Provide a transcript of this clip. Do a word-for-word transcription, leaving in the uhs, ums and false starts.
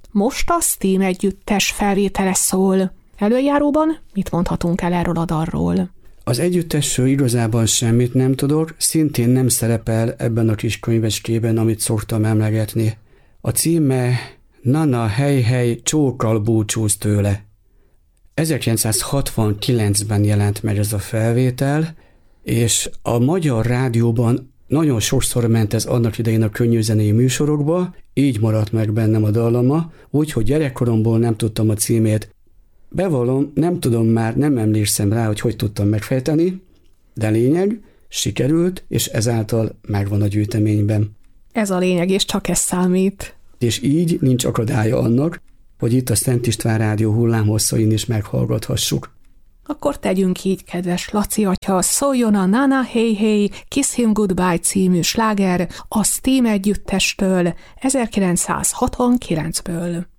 Most a Steam együttes felvétele szól. Előjáróban mit mondhatunk el erről a dalról? Az együttesről igazában semmit nem tudok, szintén nem szerepel ebben a kis könyvecskében, amit szoktam emlegetni. A címe Nana, hely, hely, csókkal búcsúz tőle. ezerkilencszázhatvankilencben jelent meg ez a felvétel, és a magyar rádióban nagyon sokszor ment ez annak idején a könnyűzenei műsorokba, így maradt meg bennem a dallama, úgyhogy gyerekkoromból nem tudtam a címét. Bevallom, nem tudom már, nem emlékszem rá, hogy hogy tudtam megfejteni, de lényeg, sikerült, és ezáltal megvan a gyűjteményben. Ez a lényeg, és csak ez számít. És így nincs akadálya annak, hogy itt a Szent István Rádió hullámhosszain is meghallgathassuk. Akkor tegyünk így, kedves Laci atya, szóljon a Nana Hey Hey Kiss Him Goodbye című sláger a Steam együttestől ezerkilencszázhatvankilencből.